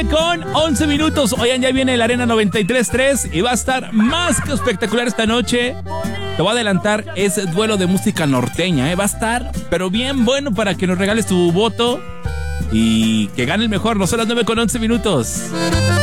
9:11. Oigan, ya viene la Arena 93.3 y va a estar más que espectacular esta noche. Te voy a adelantar, es duelo de música norteña, va a estar, pero bien bueno para que nos regales tu voto y que gane el mejor. No son las 9:11.